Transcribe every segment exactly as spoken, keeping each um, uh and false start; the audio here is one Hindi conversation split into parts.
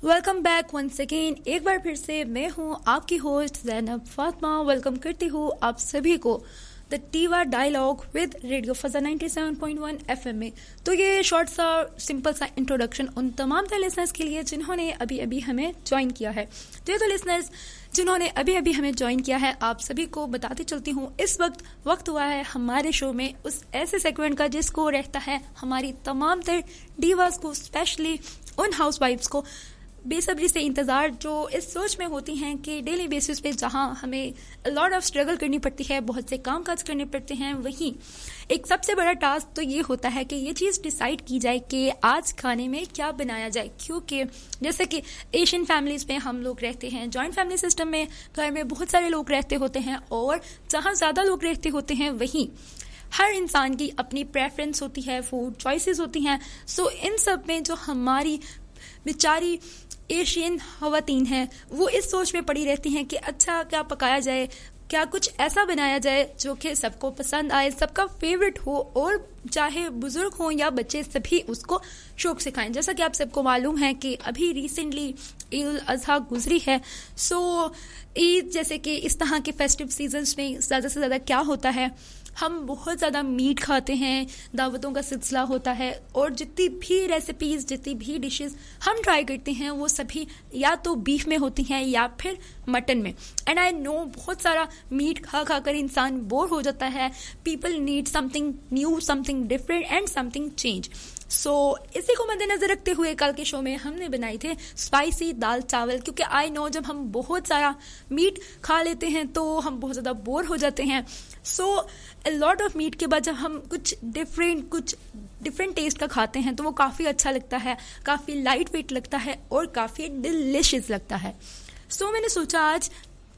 Welcome back once again. एक बार फिर से मैं हूँ आपकी होस्ट ज़ैनब फातिमा। वेलकम करती हूँ आप सभी को the टीवा dialogue with radio फजा ninety seven point one FM में। तो ये शॉर्ट सा सिंपल सा इंट्रोडक्शन उन तमाम तरह लिसनर्स के लिए जिन्होंने अभी अभी हमें ज्वाइन किया है। तो ये तो लिसनर्स जिन्होंने अभी अभी हमें ज्वाइन किया है, आप सभी को बताती चलती हूँ, इस वक्त वक्त हुआ है हमारे शो में उस ऐसे सेगमेंट का जिसको रहता है हमारी तमाम तरह डीवास को, स्पेशली उन हाउस वाइफ्स को बेसब्री से इंतज़ार, जो इस सोच में होती हैं कि डेली बेसिस पे जहां हमें लॉट ऑफ स्ट्रगल करनी पड़ती है, बहुत से काम काज करने पड़ते हैं, वहीं एक सबसे बड़ा टास्क तो ये होता है कि ये चीज़ डिसाइड की जाए कि आज खाने में क्या बनाया जाए। क्योंकि जैसे कि एशियन फैमिलीज़ में हम लोग रहते हैं, जॉइंट फैमिली सिस्टम में घर में बहुत सारे लोग रहते होते हैं, और जहाँ ज़्यादा लोग रहते होते हैं वहीं हर इंसान की अपनी प्रेफरेंस होती है, फूड चॉइसेस होती हैं। सो इन सब में जो हमारी बेचारी एशियन खवातीन हैं, वो इस सोच में पड़ी रहती हैं कि अच्छा क्या पकाया जाए, क्या कुछ ऐसा बनाया जाए जो कि सबको पसंद आए, सबका फेवरेट हो, और चाहे बुजुर्ग हो या बच्चे सभी उसको शौक से खाएं। जैसा कि आप सबको मालूम है कि अभी रिसेंटली ईद उल अजहा गुजरी है। सो ईद जैसे कि इस तरह के फेस्टिव सीजन्स में ज़्यादा से ज़्यादा क्या होता है, हम बहुत ज़्यादा मीट खाते हैं, दावतों का सिलसिला होता है, और जितनी भी रेसिपीज़, जितनी भी डिशेस हम ट्राई करते हैं वो सभी या तो बीफ में होती हैं या फिर मटन में। एंड आई नो बहुत सारा मीट खा खा कर इंसान बोर हो जाता है। People need something new, something different and something change. So so, इसी को मद्देनजर रखते हुए कल के शो में हमने बनाई थे स्पाइसी दाल चावल। क्योंकि आई नो जब हम बहुत सारा मीट खा लेते हैं तो हम बहुत ज़्यादा बोर हो जाते हैं। सो अ लॉट ऑफ मीट के बाद जब हम कुछ डिफरेंट कुछ डिफरेंट टेस्ट का खाते हैं तो वो काफ़ी अच्छा लगता है, काफ़ी लाइट वेट लगता है और काफ़ी डिलिशियस लगता है। सो so, मैंने सोचा आज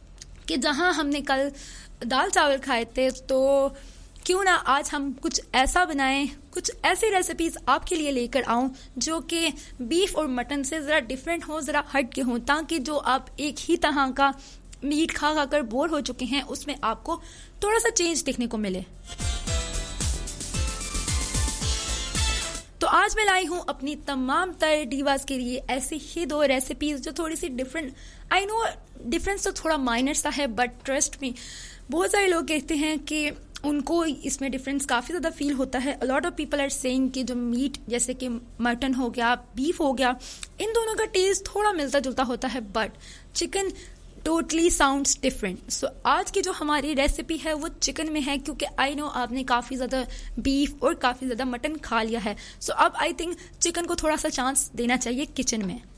कि जहाँ हमने कल दाल चावल खाए थे, तो क्यों ना आज हम कुछ ऐसा बनाएं, कुछ ऐसी रेसिपीज आपके लिए लेकर आऊं जो कि बीफ और मटन से ज़रा डिफरेंट हो, ज़रा हट के हों, ताकि जो आप एक ही तरह का मीट खा खा कर बोर हो चुके हैं उसमें आपको थोड़ा सा चेंज देखने को मिले। तो आज मैं लाई हूँ अपनी तमाम तरह डीवास के लिए ऐसी ही दो रेसिपीज जो थोड़ी सी डिफरेंट। आई नो डिफरेंस तो थोड़ा माइनर सा है, बट ट्रस्ट मी, बहुत सारे लोग कहते हैं कि उनको इसमें डिफरेंस काफ़ी ज़्यादा फील होता है। Lot of people are saying कि जो मीट जैसे कि मटन हो गया, बीफ हो गया, इन दोनों का टेस्ट थोड़ा मिलता जुलता होता है, but chicken totally sounds different. सो आज की जो हमारी रेसिपी है वो चिकन में है, क्योंकि आई नो आपने काफ़ी ज़्यादा बीफ और काफ़ी ज़्यादा मटन खा लिया है। सो so, अब आई थिंक चिकन को थोड़ा सा चांस देना चाहिए किचन में।